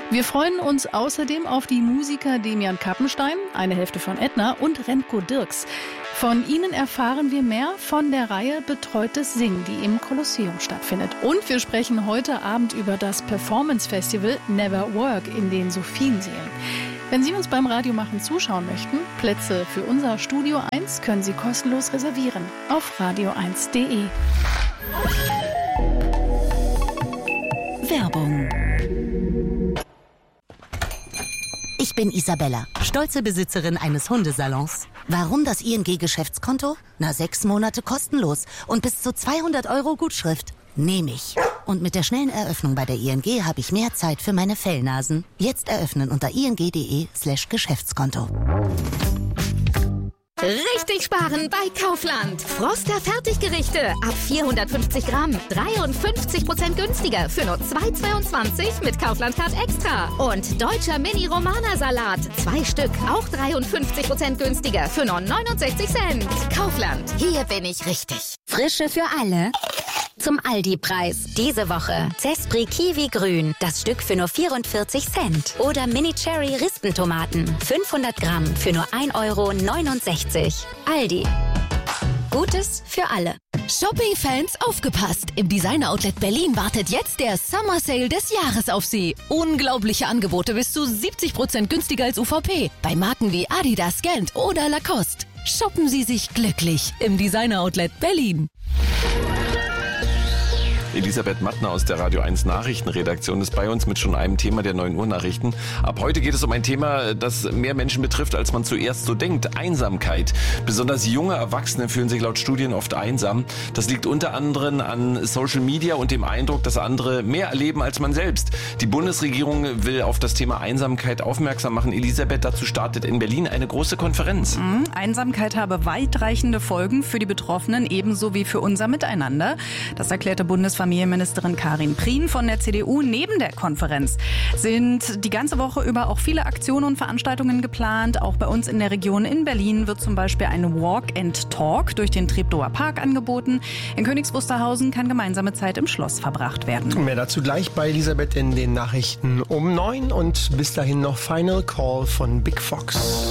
Wir freuen uns außerdem auf die Musiker Demian Kappenstein, eine Hälfte von Edna, und Remco Dirks. Von ihnen erfahren wir mehr von der Reihe Betreutes Singen, die im Kolosseum stattfindet. Und wir sprechen heute Abend über das Performance-Festival Never Work in den Sophiensälen. Wenn Sie uns beim Radiomachen zuschauen möchten, Plätze für unser Studio 1 können Sie kostenlos reservieren auf radio1.de. Werbung. Ich bin Isabella, stolze Besitzerin eines Hundesalons. Warum das ING-Geschäftskonto? 6 Monate kostenlos und bis zu 200 € Gutschrift. Nehme ich. Und mit der schnellen Eröffnung bei der ING habe ich mehr Zeit für meine Fellnasen. Jetzt eröffnen unter ing.de/Geschäftskonto. Richtig sparen bei Kaufland. Froster Fertiggerichte ab 450 Gramm. 53% günstiger für nur 2,22 mit Kaufland Card Extra. Und deutscher Mini-Romana-Salat. 2 Stück, auch 53% günstiger für nur 69 Cent. Kaufland, hier bin ich richtig. Frische für alle. Zum Aldi-Preis. Diese Woche Zespri Kiwi Grün, das Stück für nur 44 Cent. Oder Mini Cherry Rispentomaten, 500 Gramm für nur 1,69 €. Aldi. Gutes für alle. Shopping-Fans, aufgepasst! Im Designer Outlet Berlin wartet jetzt der Summer Sale des Jahres auf Sie. Unglaubliche Angebote bis zu 70% günstiger als UVP. Bei Marken wie Adidas, Gant oder Lacoste. Shoppen Sie sich glücklich im Designer Outlet Berlin. Elisabeth Mattner aus der Radio 1 Nachrichtenredaktion ist bei uns mit schon einem Thema der 9 Uhr Nachrichten. Ab heute geht es um ein Thema, das mehr Menschen betrifft, als man zuerst so denkt. Einsamkeit. Besonders junge Erwachsene fühlen sich laut Studien oft einsam. Das liegt unter anderem an Social Media und dem Eindruck, dass andere mehr erleben als man selbst. Die Bundesregierung will auf das Thema Einsamkeit aufmerksam machen. Elisabeth, dazu startet in Berlin eine große Konferenz. Einsamkeit habe weitreichende Folgen für die Betroffenen, ebenso wie für unser Miteinander. Das erklärte Bundesfamilienministerin Karin Prien von der CDU. Neben der Konferenz sind die ganze Woche über auch viele Aktionen und Veranstaltungen geplant. Auch bei uns in der Region in Berlin wird zum Beispiel ein Walk and Talk durch den Treptower Park angeboten. In Königs Wusterhausen kann gemeinsame Zeit im Schloss verbracht werden. Mehr dazu gleich bei Elisabeth in den Nachrichten um 9 und bis dahin noch Final Call von Big Fox.